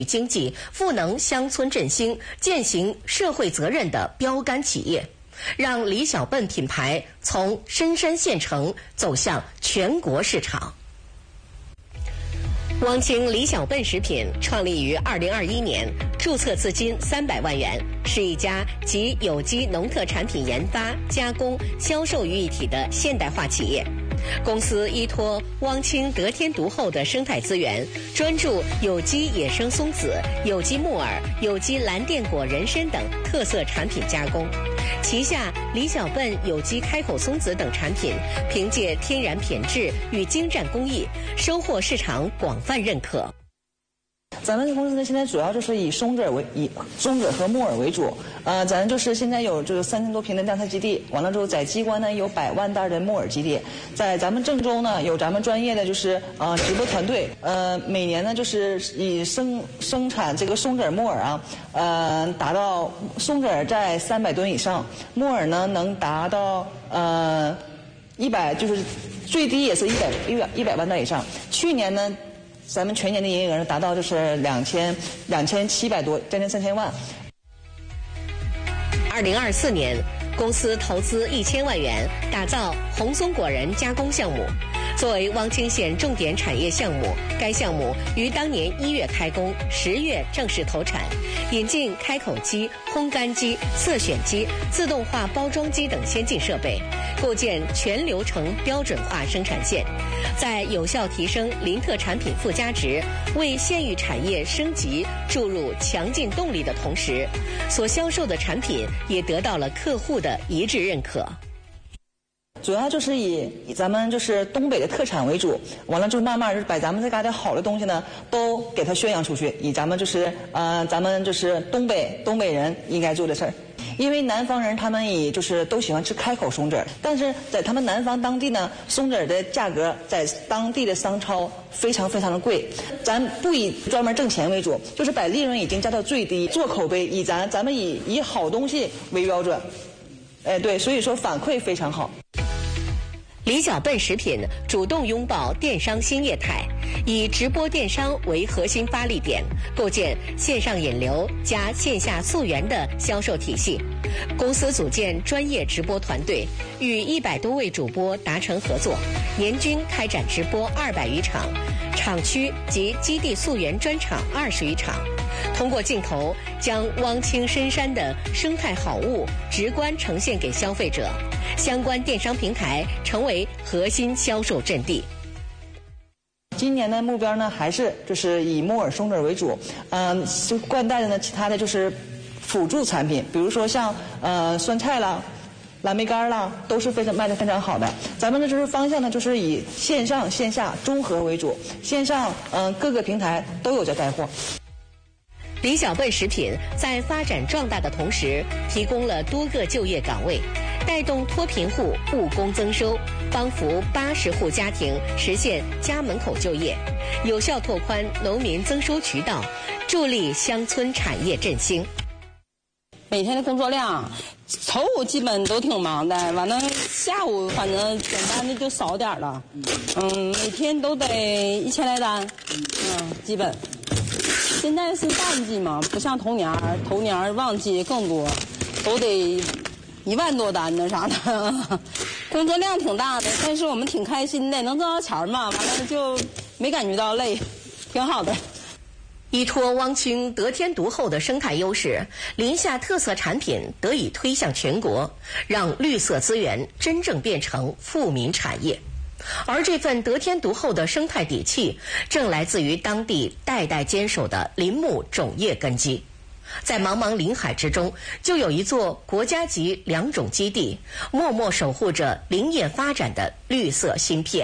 经济、赋能乡村振兴、践行社会责任的标杆企业，让李小笨品牌从深山县城走向全国市场。汪清李小笨食品创立于2021年，注册资金300万元，是一家集有机农特产品研发、加工、销售于一体的现代化企业。公司依托汪清得天独厚的生态资源，专注有机野生松子、有机木耳、有机蓝靛果人参等特色产品加工。旗下李小笨有机开口松子等产品，凭借天然品质与精湛工艺，收获市场广泛认可。 咱们公司呢，现在主要就是以松子和木耳为主。咱就是现在有就是3000多平的量产基地，完了之后在机关呢有100万袋的木耳基地，在咱们郑州呢有咱们专业的就是直播团队，每年呢就是以生产这个松子木耳达到松子在300吨以上，木耳呢能达到100，就是最低也是100万袋以上。去年呢，咱们全年的营业额达到就是2700多，将近3000万。 2024年，公司投资1000万元打造红松果仁加工项目。作为汪清县重点产业项目，该项目于当年1月开工，10月正式投产，引进开口机、烘干机、色选机、自动化包装机等先进设备，构建全流程标准化生产线，在有效提升林特产品附加值，为县域产业升级注入强劲动力的同时，所销售的产品也得到了客户的一致认可。 主要就是以咱们就是东北的特产为主，完了就慢慢把咱们这嘎达好的东西呢都给它宣扬出去，以咱们就是东北人应该做的事儿。因为南方人他们也就是都喜欢吃开口松子，但是在他们南方当地呢，松子的价格在当地的商超非常非常的贵。咱不以专门挣钱为主，就是把利润已经加到最低，做口碑，咱们以好东西为标准。对，所以说反馈非常好。 李小笨食品主动拥抱电商新业态，以直播电商为核心发力点，构建线上引流加线下溯源的销售体系。公司组建专业直播团队，与100多位主播达成合作，年均开展直播200余场，厂区及基地溯源专场20余场。通过镜头将汪清深山的生态好物直观呈现给消费者，相关电商平台成为核心销售阵地。 今年的目标呢，还是就是以木耳松子为主，就冠带的呢，其他的就是辅助产品，比如说像酸菜啦、蓝莓干啦，都是卖得非常好的。咱们的就是方向呢，就是以线上线下综合为主，线上各个平台都有在带货。 李小笨食品在发展壮大的同时，提供了多个就业岗位，带动脱贫户务工增收，帮扶80户家庭实现家门口就业，有效拓宽农民增收渠道，助力乡村产业振兴。 每天的工作量，头午基本都挺忙的，完了下午反正简单的就少点了，每天都得1000来单，基本。现在是淡季嘛，不像头年旺季更多，都得1万多单呢啥的，工作量挺大的，但是我们挺开心的，能挣到钱嘛，完了就没感觉到累，挺好的。 依托汪清得天独厚的生态优势，临夏特色产品得以推向全国，让绿色资源真正变成富民产业。而这份得天独厚的生态底气，正来自于当地代代坚守的林木种业根基。在茫茫林海之中，就有一座国家级良种基地，默默守护着林业发展的绿色芯片。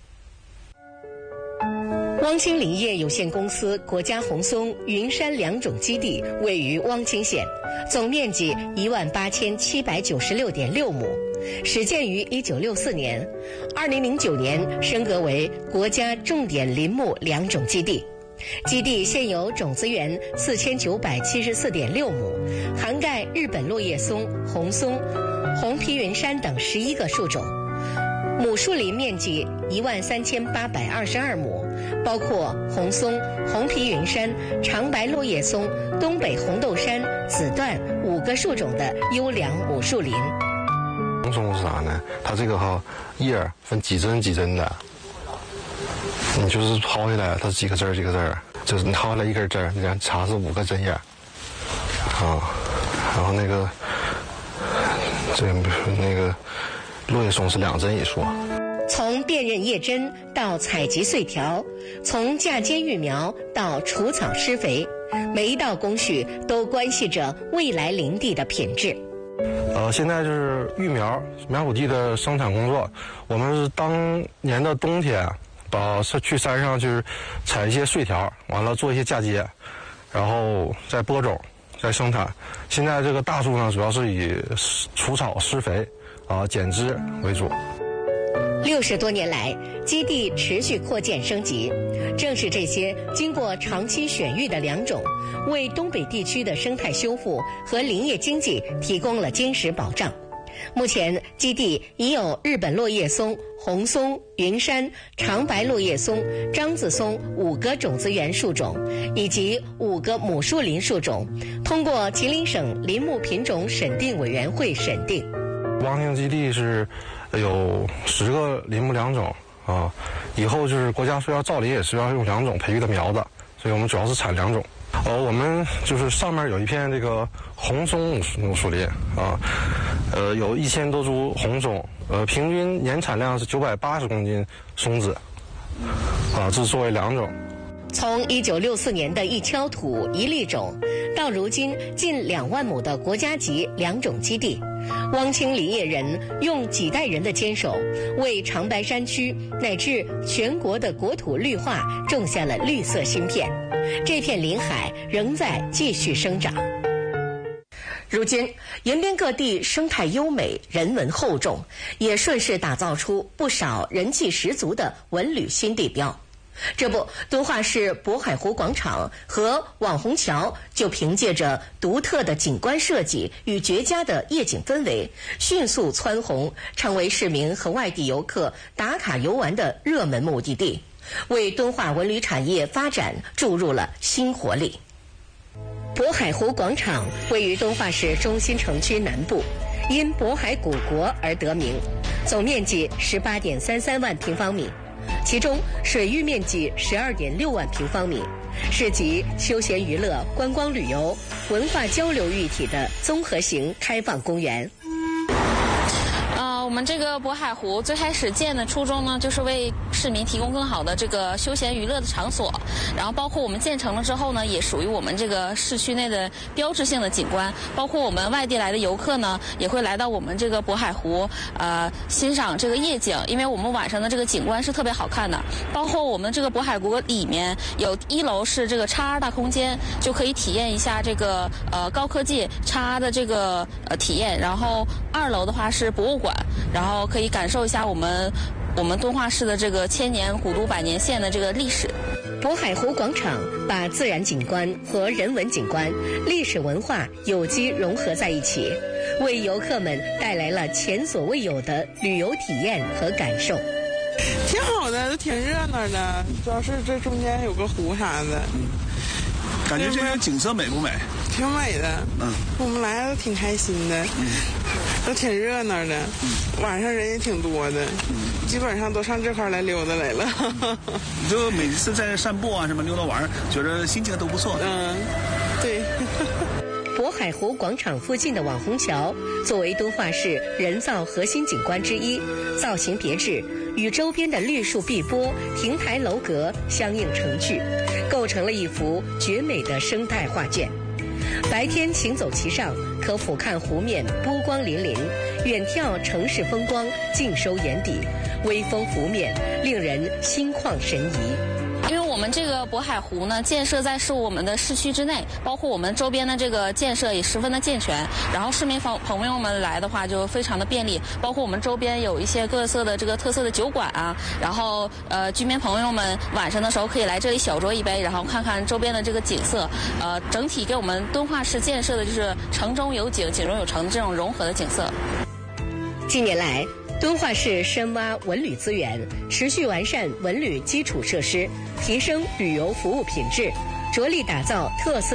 汪清林业有限公司国家红松云山良种基地位于汪清县，总面积18796.6亩，始建于1964年，2009年升格为国家重点林木良种基地。基地现有种子园4974.6亩，涵盖日本落叶松、红松、红皮云杉等11个树种，亩树林面积13822亩， 包括红松、红皮云杉、长白落叶松、东北红豆杉、紫椴5个树种的优良母树林。 红松是啥呢？它这个叶分几针几针的，你就是薅下来，它是几个枝儿几个枝儿，就是你薅下来一根枝儿，你看插是5个针叶，然后那个落叶松是2针一束。 从辨认叶针到采集穗条，从嫁接育苗到除草施肥，每一道工序都关系着未来林地的品质。 现在就是育苗苗圃地的生产工作，我们是当年的冬天，去山上去采一些穗条，完了做一些嫁接，然后再播种，再生产。现在这个大树呢，主要是以除草施肥剪枝为主。 60多年来，基地持续扩建升级，正是这些经过长期选育的良种，为东北地区的生态修复和林业经济提供了坚实保障。目前，基地已有日本落叶松、红松、云杉、长白落叶松、樟子松5个种子园树种，以及5个母树林树种，通过吉林省林木品种审定委员会审定。 汪兴基地是有10个林木良种以后就是国家说要造林，也是要用良种培育的苗子，所以我们主要是产良种。我们就是上面有一片这个红松母树林有1000多株红松，平均年产量是980公斤松子这是作为良种。 从1964年的一锹土一粒种，到如今近2万亩的国家级良种基地，汪清林业人用几代人的坚守，为长白山区乃至全国的国土绿化种下了绿色芯片。这片林海仍在继续生长。如今，延边各地生态优美，人文厚重，也顺势打造出不少人气十足的文旅新地标。这不，敦化市渤海湖广场和网红桥就凭借着独特的景观设计与绝佳的夜景氛围，迅速蹿红，成为市民和外地游客打卡游玩的热门目的地，为敦化文旅产业发展注入了新活力。渤海湖广场位于敦化市中心城区南部，因渤海古国而得名，总面积18.33万平方米。其中水域面积12.6万平方米，是集休闲娱乐、观光旅游、文化交流于一体的综合型开放公园。 我们这个渤海湖最开始建的初衷呢，就是为市民提供更好的这个休闲娱乐的场所，然后包括我们建成了之后呢，也属于我们这个市区内的标志性的景观，包括我们外地来的游客呢，也会来到我们这个渤海湖，欣赏这个夜景，因为我们晚上的这个景观是特别好看的。包括我们这个渤海湖里面有1楼是这个XR大空间，就可以体验一下这个高科技XR的这个体验，然后2楼的话是博物馆。然后可以感受一下我们敦化市的这个千年古都百年县的这个历史。 渤海湖广场把自然景观和人文景观、历史文化有机融合在一起，为游客们带来了前所未有的旅游体验和感受。 挺好的，都挺热闹的，主要是这中间有个湖啥的。 感觉这个景色美不美？ 挺美的。我们来都挺开心的。都挺热闹的。晚上人也挺多的。基本上都上这块来溜达来了。 你就每次在这散步啊，什么溜达玩，觉得心情都不错。 对。 渤海湖广场附近的网红桥，作为敦化市人造核心景观之一，造型别致，与周边的绿树碧波、亭台楼阁相映成趣，构成了一幅绝美的生态画卷。白天行走其上，可俯瞰湖面波光粼粼，远眺城市风光尽收眼底，微风拂面，令人心旷神怡。 因为我们这个渤海湖呢，建设在是我们的市区之内，包括我们周边的这个建设也十分的健全，然后市民朋友们来的话就非常的便利，包括我们周边有一些各色的这个特色的酒馆啊，然后居民朋友们晚上的时候可以来这里小酌一杯，然后看看周边的这个景色，整体给我们敦化市建设的就是城中有景，景中有城这种融合的景色。 近年来， 敦化市深挖文旅资源，持续完善文旅基础设施，提升旅游服务品质，着力打造特色